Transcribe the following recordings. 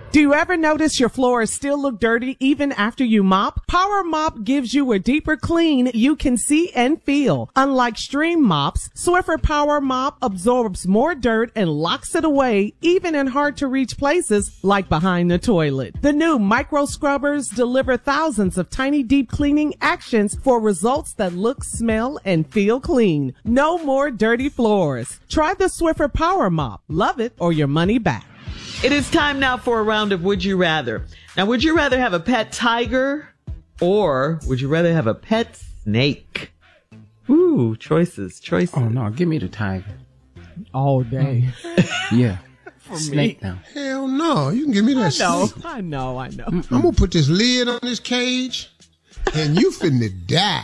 Do you ever notice your floors still look dirty even after you mop? Power Mop gives you a deeper clean you can see and feel. Unlike stream mops, Swiffer Power Mop absorbs more dirt and locks it away even in hard to reach places like behind the toilet. The new micro scrubbers deliver thousands of tiny deep cleaning actions for results that look, smell, and feel clean. No more dirty floors. Try the Swiffer Power Mop. Love it or your money back. It is time now for a round of Would You Rather. Now, would you rather have a pet tiger or would you rather have a pet snake? Ooh, choices. Oh, no, give me the tiger. All day. Yeah. Snake now. Hell no. You can give me that snake. I know. I'm going to put this lid on this cage and you finna die.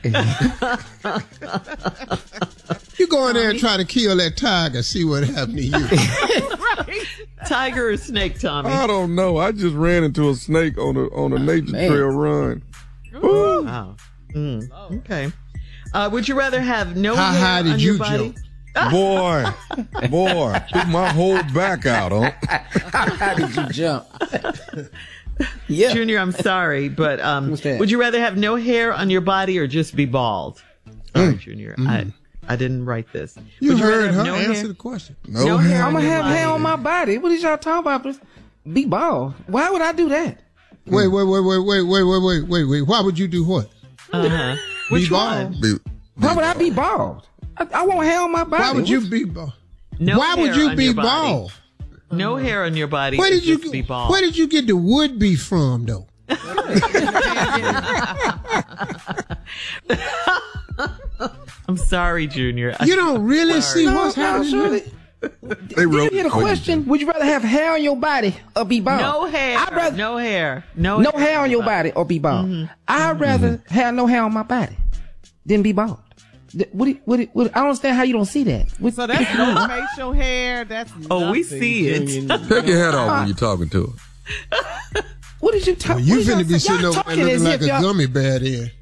You go in there and try to kill that tiger, see what happened to you. Right. Tiger or snake, Tommy? I don't know. I just ran into a snake on a nature trail run. Ooh. Wow. Okay. Would you rather have no hair on your body? Boy, took my whole back out, huh? How did you jump? Yeah. Junior, I'm sorry, but would you rather have no hair on your body or just be bald? Sorry, Junior. I didn't write this. You heard her answer the question. No hair. I'm going to have hair on my body. What is y'all talking about? Be bald. Why would I do that? Wait. Why would you do what? Which be one? Bald? Why would I be bald? I want hair on my body. Why would you be bald? Why would you be bald? No hair on your body. Where did you be bald? Where did you get the would be from, though? I'm sorry, Junior. You don't really see what's happening. They wrote. Did you get a question? Would you rather have hair on your body or be bald? No hair. No hair. No hair on your body or be bald. I'd rather have no hair on my body than be bald. I don't understand how you don't see that. So that's no facial hair. That's we see it. Take your hat off when you're talking to her. What did you talk? Well, you finna be sitting over there looking like a gummy bear there.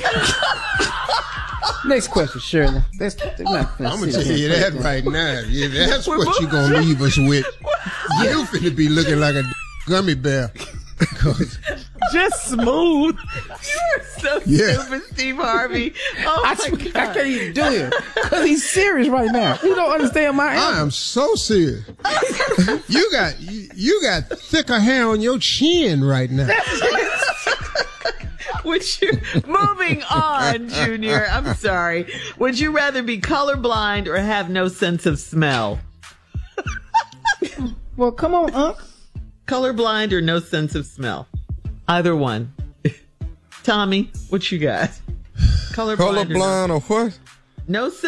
Next question, Shirley. I'm gonna tell you that right now. Yeah, that's what you gonna leave us with. You finna be looking like a gummy bear. Just smooth. You're so stupid, Steve Harvey. I can't even do it because he's serious right now. You don't understand my answer. I am so serious. You got thicker hair on your chin right now. Moving on, Junior. I'm sorry. Would you rather be colorblind or have no sense of smell? Well, come on, Unc. Colorblind or no sense of smell? Either one. Tommy, what you got? Colorblind or what? No sense.